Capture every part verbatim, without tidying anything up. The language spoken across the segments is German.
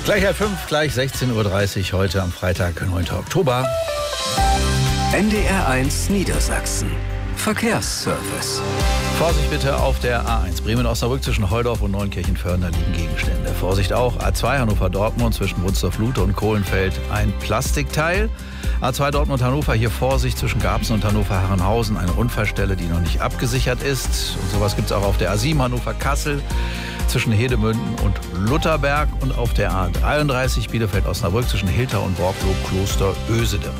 Gleich halb fünf, gleich sechzehn Uhr dreißig, heute am Freitag, neunten Oktober. N D R eins Niedersachsen. Verkehrsservice. Vorsicht bitte auf der A eins Bremen-Osnabrück zwischen Heudorf und Neunkirchen-Föhren, da liegen Gegenstände. Vorsicht auch A zwei Hannover-Dortmund zwischen Wunstorf-Lute und Kohlenfeld, ein Plastikteil. A zwei Dortmund-Hannover, hier Vorsicht zwischen Garbsen und Hannover-Herrenhausen, eine Unfallstelle, die noch nicht abgesichert ist. Und sowas gibt es auch auf der A sieben Hannover-Kassel zwischen Hedemünden und Lutherberg und auf der A dreiunddreißig Bielefeld-Osnabrück zwischen Hilter und Borglow-Kloster-Ösede.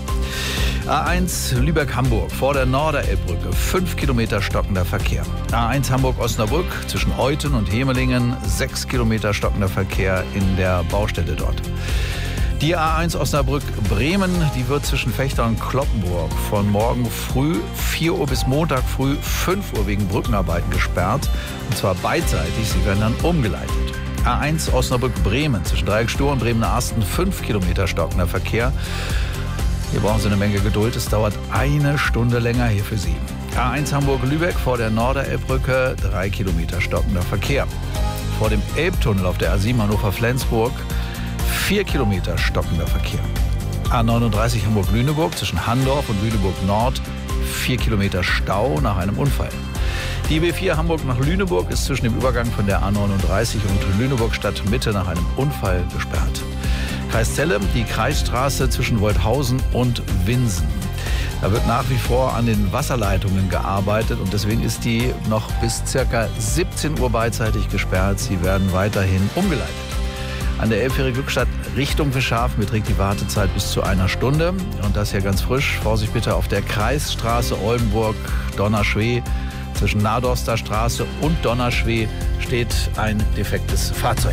A eins Lübeck-Hamburg vor der Norderelbbrücke, fünf Kilometer stockender Verkehr. A eins Hamburg-Osnabrück zwischen Euthen und Hemelingen, sechs Kilometer stockender Verkehr in der Baustelle dort. Die A eins Osnabrück-Bremen, die wird zwischen Vechta und Cloppenburg von morgen früh vier Uhr bis Montag früh fünf Uhr wegen Brückenarbeiten gesperrt. Und zwar beidseitig, sie werden dann umgeleitet. A eins Osnabrück-Bremen zwischen Dreieck-Stur und Bremen-Arsten, fünf Kilometer stockender Verkehr. Hier brauchen Sie eine Menge Geduld, es dauert eine Stunde länger hier für Sie. A eins Hamburg-Lübeck vor der Norderelbbrücke, drei Kilometer stockender Verkehr. Vor dem Elbtunnel auf der A sieben Hannover-Flensburg, vier Kilometer stockender Verkehr. A neununddreißig Hamburg-Lüneburg zwischen Handorf und Lüneburg-Nord, vier Kilometer Stau nach einem Unfall. Die B vier Hamburg nach Lüneburg ist zwischen dem Übergang von der A neununddreißig und Lüneburg Stadtmitte nach einem Unfall gesperrt. Kreis Celle, die Kreisstraße zwischen Wolthausen und Winsen. Da wird nach wie vor an den Wasserleitungen gearbeitet und deswegen ist die noch bis ca. siebzehn Uhr beidseitig gesperrt. Sie werden weiterhin umgeleitet. An der Elbfähre Glückstadt Richtung Fischhafen beträgt die Wartezeit bis zu einer Stunde. Und das hier ganz frisch. Vorsicht bitte auf der Kreisstraße Oldenburg-Donnerschwee. Zwischen Nadorster Straße und Donnerschwee steht ein defektes Fahrzeug.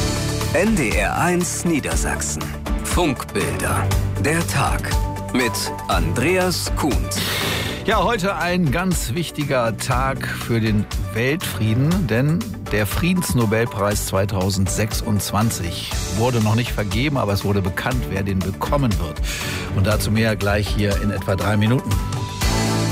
N D R eins Niedersachsen. Funkbilder. Der Tag mit Andreas Kuhns. Ja, heute ein ganz wichtiger Tag für den Weltfrieden, denn der Friedensnobelpreis zweitausendsechsundzwanzig wurde noch nicht vergeben, aber es wurde bekannt, wer den bekommen wird. Und dazu mehr gleich hier in etwa drei Minuten.